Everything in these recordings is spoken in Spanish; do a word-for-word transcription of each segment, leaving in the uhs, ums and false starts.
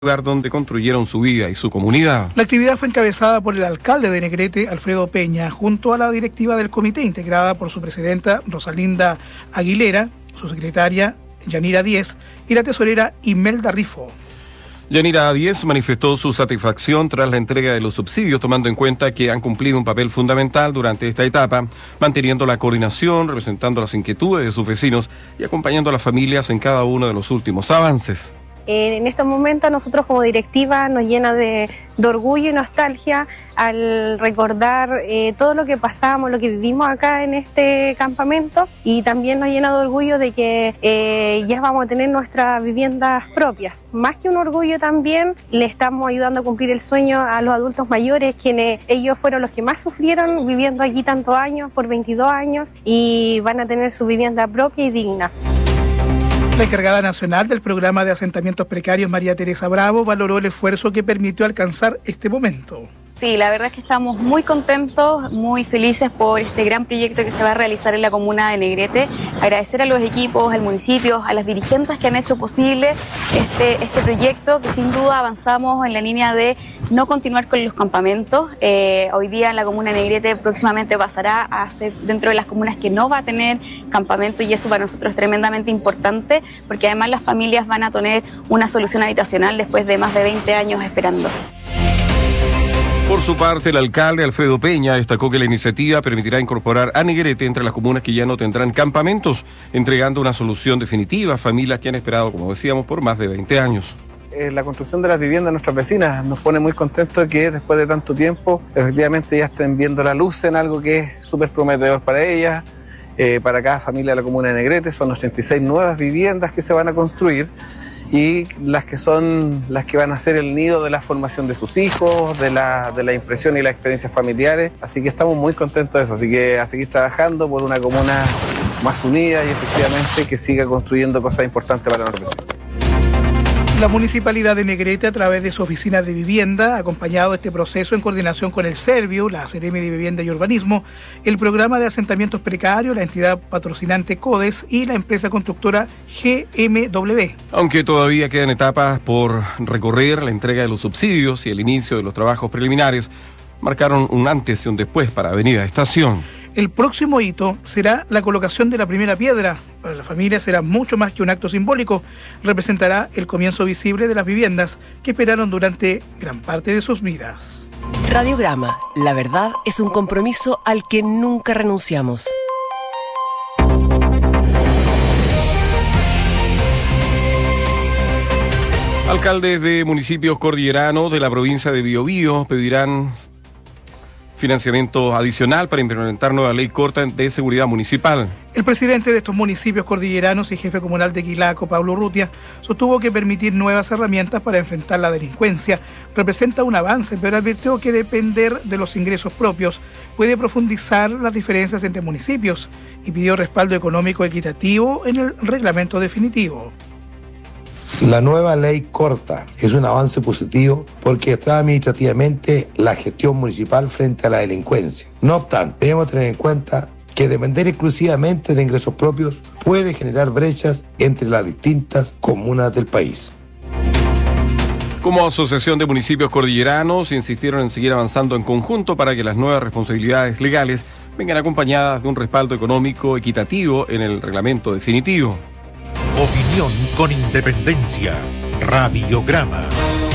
lugar donde construyeron su vida y su comunidad. La actividad fue encabezada por el alcalde de Negrete, Alfredo Peña, junto a la directiva del comité, integrada por su presidenta Rosalinda Aguilera, su secretaria Yanira Díez y la tesorera Imelda Rifo. Yanira Díez manifestó su satisfacción tras la entrega de los subsidios, tomando en cuenta que han cumplido un papel fundamental durante esta etapa, manteniendo la coordinación, representando las inquietudes de sus vecinos y acompañando a las familias en cada uno de los últimos avances. En estos momentos nosotros como directiva nos llena de, de orgullo y nostalgia al recordar eh, todo lo que pasamos, lo que vivimos acá en este campamento, y también nos llena de orgullo de que eh, ya vamos a tener nuestras viviendas propias. Más que un orgullo, también le estamos ayudando a cumplir el sueño a los adultos mayores, quienes ellos fueron los que más sufrieron viviendo aquí tantos años, por veintidós años, y van a tener su vivienda propia y digna. La encargada nacional del programa de asentamientos precarios, María Teresa Bravo, valoró el esfuerzo que permitió alcanzar este momento. Sí, la verdad es que estamos muy contentos, muy felices por este gran proyecto que se va a realizar en la comuna de Negrete. Agradecer a los equipos, al municipio, a las dirigentes que han hecho posible este, este proyecto, que sin duda avanzamos en la línea de no continuar con los campamentos. Eh, hoy día en la comuna de Negrete próximamente pasará a ser dentro de las comunas que no va a tener campamento, y eso para nosotros es tremendamente importante, porque además las familias van a tener una solución habitacional después de más de veinte años esperando. Por su parte, el alcalde Alfredo Peña destacó que la iniciativa permitirá incorporar a Negrete entre las comunas que ya no tendrán campamentos, entregando una solución definitiva a familias que han esperado, como decíamos, por más de veinte años. La construcción de las viviendas de nuestras vecinas nos pone muy contentos de que después de tanto tiempo efectivamente ya estén viendo la luz en algo que es súper prometedor para ellas, eh, para cada familia de la comuna de Negrete. Son ochenta y seis nuevas viviendas que se van a construir, y las que son las que van a ser el nido de la formación de sus hijos, de la, de la impresión y las experiencias familiares. Así que estamos muy contentos de eso, así que a seguir trabajando por una comuna más unida y efectivamente que siga construyendo cosas importantes para nuestros vecinos. La Municipalidad de Negrete, a través de su oficina de vivienda, ha acompañado este proceso en coordinación con el Serviu, la Seremi de Vivienda y Urbanismo, el programa de asentamientos precarios, la entidad patrocinante CODES y la empresa constructora G M W. Aunque todavía quedan etapas por recorrer, la entrega de los subsidios y el inicio de los trabajos preliminares marcaron un antes y un después para Avenida Estación. El próximo hito será la colocación de la primera piedra. Para la familia será mucho más que un acto simbólico. Representará el comienzo visible de las viviendas que esperaron durante gran parte de sus vidas. Radiograma. La verdad es un compromiso al que nunca renunciamos. Alcaldes de municipios cordilleranos de la provincia de Biobío pedirán financiamiento adicional para implementar nueva ley corta de seguridad municipal. El presidente de estos municipios cordilleranos y jefe comunal de Quilaco, Pablo Urrutia, sostuvo que permitir nuevas herramientas para enfrentar la delincuencia representa un avance, pero advirtió que depender de los ingresos propios puede profundizar las diferencias entre municipios y pidió respaldo económico equitativo en el reglamento definitivo. La nueva ley corta es un avance positivo porque trae administrativamente la gestión municipal frente a la delincuencia. No obstante, debemos tener en cuenta que depender exclusivamente de ingresos propios puede generar brechas entre las distintas comunas del país. Como Asociación de Municipios Cordilleranos, insistieron en seguir avanzando en conjunto para que las nuevas responsabilidades legales vengan acompañadas de un respaldo económico equitativo en el reglamento definitivo. Opinión con independencia. Radiograma.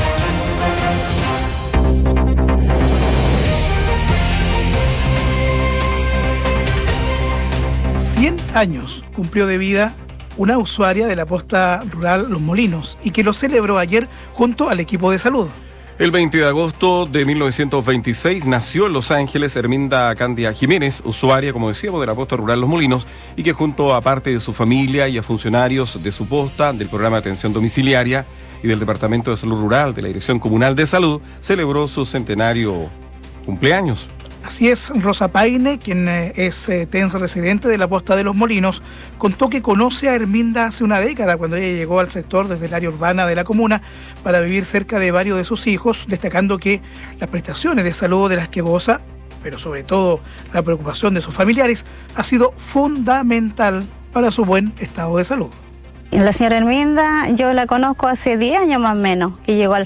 cien años cumplió de vida una usuaria de la posta rural Los Molinos y que lo celebró ayer junto al equipo de salud. El veinte de agosto de mil novecientos veintiséis nació en Los Ángeles Herminda Candia Jiménez, usuaria, como decíamos, de la posta rural Los Molinos, y que junto a parte de su familia y a funcionarios de su posta, del programa de atención domiciliaria y del Departamento de Salud Rural de la Dirección Comunal de Salud, celebró su centenario cumpleaños. Así es, Rosa Paine, quien es eh, T E N S residente de la posta de Los Molinos, contó que conoce a Herminda hace una década, cuando ella llegó al sector desde el área urbana de la comuna para vivir cerca de varios de sus hijos, destacando que las prestaciones de salud de las que goza, pero sobre todo la preocupación de sus familiares, ha sido fundamental para su buen estado de salud. La señora Herminda, yo la conozco hace diez años más o menos, que llegó al